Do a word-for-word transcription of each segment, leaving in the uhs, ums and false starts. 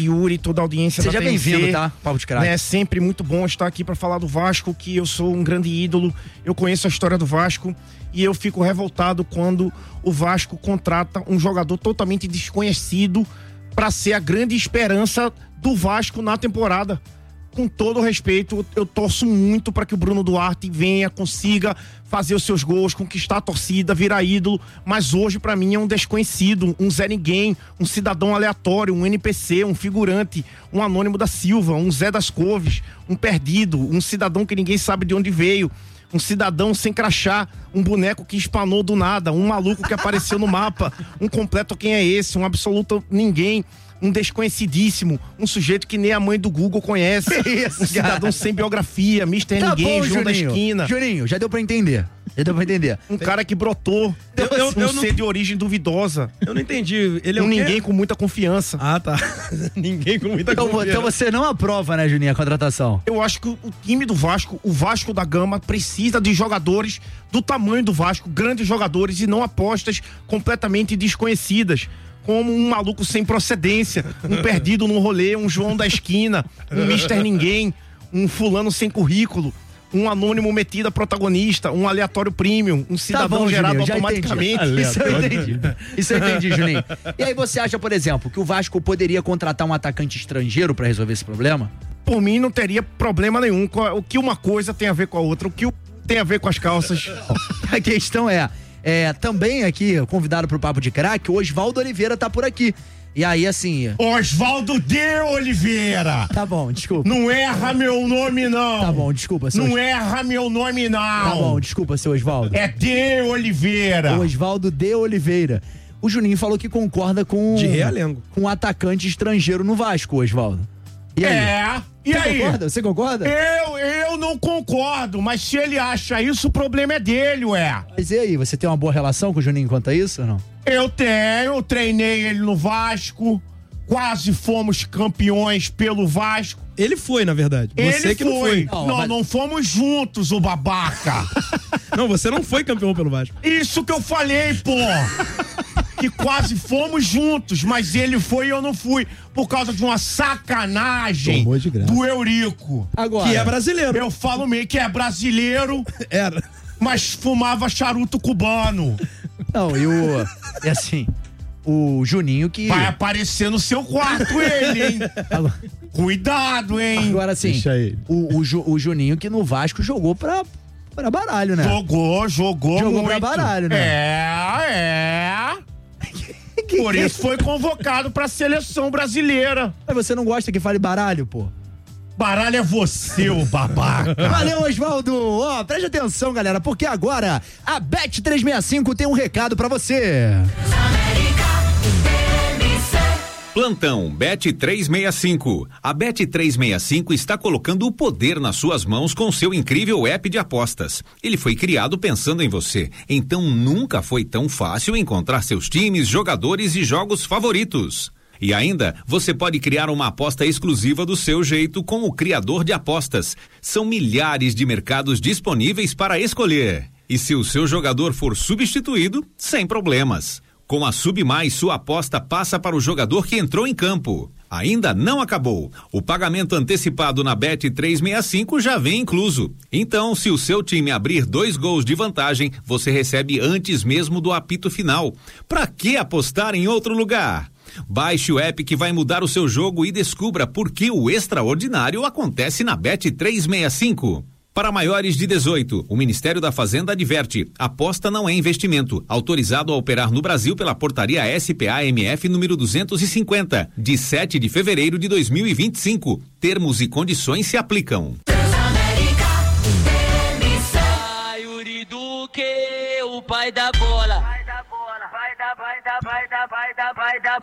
Yuri, toda a audiência da T N C. Seja bem-vindo, tá? Papo de Craque. É sempre muito bom estar aqui para falar do Vasco, que eu sou um grande ídolo, eu conheço a história do Vasco e eu fico revoltado quando o Vasco contrata um jogador totalmente desconhecido para ser a grande esperança do Vasco na temporada. Com todo o respeito, eu torço muito para que o Bruno Duarte venha, consiga fazer os seus gols, conquistar a torcida, virar ídolo, mas hoje para mim é um desconhecido, um Zé Ninguém, um cidadão aleatório, um N P C, um figurante, um Anônimo da Silva, um Zé das Couves, um perdido, um cidadão que ninguém sabe de onde veio, um cidadão sem crachá, um boneco que espanou do nada, um maluco que apareceu no mapa, um completo quem é esse, um absoluto ninguém, um desconhecidíssimo, um sujeito que nem a mãe do Google conhece, isso, um cidadão cara? sem biografia, mister Tá Ninguém, bom, João da Juninho. Esquina. Juninho, já deu pra entender. Já deu pra entender. Um cara que brotou, Eu- eu- um eu não- ser de origem duvidosa, Eu não entendi. Ele é um o quê? ninguém com muita confiança. Ah, tá. Ninguém com muita Então, confiança. então você não aprova, né, Juninho, a contratação? Eu acho que o time do Vasco, o Vasco da Gama, precisa de jogadores do tamanho do Vasco, grandes jogadores e não apostas completamente desconhecidas. Como um maluco sem procedência, um perdido no rolê, um João da Esquina, um mister Ninguém, um fulano sem currículo, um anônimo metido a protagonista, um aleatório premium, um cidadão Tá bom, gerado Juninho, já automaticamente. entendi. Isso eu entendi. Isso eu entendi, Juninho. E aí você acha, por exemplo, que o Vasco poderia contratar um atacante estrangeiro pra resolver esse problema? Por mim não teria problema nenhum. O que uma coisa tem a ver com a outra, o que tem a ver com as calças. A questão é, é também aqui, convidado pro Papo de Craque, o Oswaldo Oliveira tá por aqui. E aí, assim... Oswaldo de Oliveira. Tá bom, desculpa. Não erra meu nome, não. Tá bom, desculpa, seu Não Os- erra meu nome, não. Tá bom, desculpa, seu Oswaldo. É de Oliveira. Oswaldo de Oliveira. O Juninho falou que concorda com... De Realengo. Com um atacante estrangeiro no Vasco, Oswaldo. E aí? É. E Você aí? concorda? Você concorda? Eu, eu não concordo, mas se ele acha isso, o problema é dele, ué. Mas e aí, você tem uma boa relação com o Juninho quanto a isso ou não? Eu tenho, eu treinei ele no Vasco, quase fomos campeões pelo Vasco. Ele foi, na verdade. Você Ele que não foi. foi. Não, Não, mas- não fomos juntos, o babaca. Não, você não foi campeão pelo Vasco. Isso que eu falei, pô. Que quase fomos juntos, mas ele foi e eu não fui. Por causa de uma sacanagem Tomou de graça. do Eurico. Agora... Que é brasileiro. Eu falo meio que é brasileiro, Era. mas fumava charuto cubano. Não, e o... E assim, o Juninho que... Vai aparecer no seu quarto ele, hein? Agora, Cuidado, hein? agora assim, Deixa ele. o, o, Ju- o Juninho que no Vasco jogou pra, pra baralho, né? Jogou, jogou, Jogou muito. pra baralho, né? É, é. Por isso foi convocado pra seleção brasileira. Mas você não gosta que fale baralho, pô? Baralho é você, ô babaca. Valeu, Oswaldo! Ó, preste atenção, galera, porque agora a Bet trezentos e sessenta e cinco tem um recado pra você. Plantão Bet trezentos e sessenta e cinco. A Bet trezentos e sessenta e cinco está colocando o poder nas suas mãos com seu incrível app de apostas. Ele foi criado pensando em você, então nunca foi tão fácil encontrar seus times, jogadores e jogos favoritos. E ainda, você pode criar uma aposta exclusiva do seu jeito com o criador de apostas. São milhares de mercados disponíveis para escolher. E se o seu jogador for substituído, sem problemas. Com a Submais, sua aposta passa para o jogador que entrou em campo. Ainda não acabou. O pagamento antecipado na Bet trezentos e sessenta e cinco já vem incluso. Então, se o seu time abrir dois gols de vantagem, você recebe antes mesmo do apito final. Pra que apostar em outro lugar? Baixe o app que vai mudar o seu jogo e descubra por que o extraordinário acontece na Bet trezentos e sessenta e cinco. Para maiores de dezoito, o Ministério da Fazenda adverte: aposta não é investimento. Autorizado a operar no Brasil pela portaria S P A M F número duzentos e cinquenta, de sete de fevereiro de dois mil e vinte e cinco. Termos e condições se aplicam. Yuri Duque, o pai da bola. Vai da bola, vai da, vai da, vai da, vai da, vai da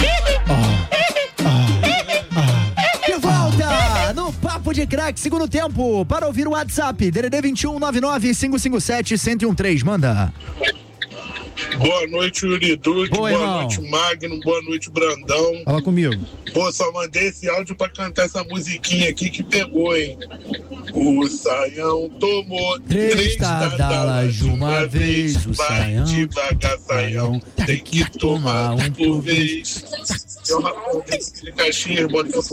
bola. De volta no Papo de Craque, segundo tempo, para ouvir o WhatsApp, D D D vinte e um, nove nove, cinco cinco sete, um zero um três, manda. Boa noite, Yuri Duque. Boa, Boa irmão. noite, Magno. Boa noite, Brandão. Fala comigo. Pô, só mandei esse áudio pra cantar essa musiquinha aqui que pegou, hein? O Saião tomou Três tadalas de uma vez, o Vai Saião, devagar, Saião, tem que tomar um por vez. Eu, Rafael, de Caxias, bota